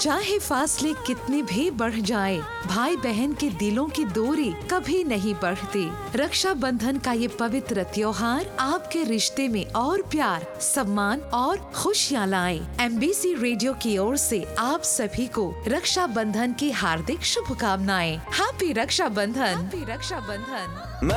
चाहे फासले कितने भी बढ़ जाए, भाई बहन के दिलों की दूरी कभी नहीं बढ़ती। रक्षा बंधन का ये पवित्र त्योहार आपके रिश्ते में और प्यार, सम्मान और खुशियाँ लाए। MBC रेडियो की ओर से आप सभी को रक्षा बंधन की हार्दिक शुभकामनाएं। हैप्पी रक्षा बंधन।